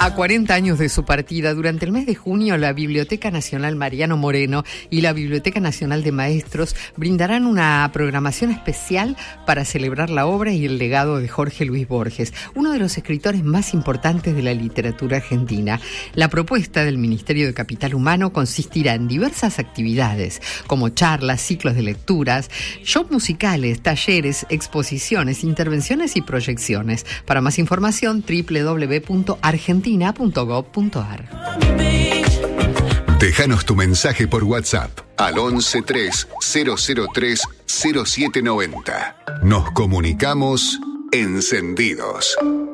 A 40 años de su partida, durante el mes de junio, la Biblioteca Nacional Mariano Moreno y la Biblioteca Nacional de Maestros brindarán una programación especial para celebrar la obra y el legado de Jorge Luis Borges, uno de los escritores más importantes de la literatura argentina. La propuesta del Ministerio de Capital Humano consistirá en diversas actividades, como charlas, ciclos de lecturas, shows musicales, talleres, exposiciones, intervenciones y proyecciones. Para más información, www.argentina.gov.ar. Déjanos tu mensaje por WhatsApp al 11 3 003 0790. Nos comunicamos encendidos.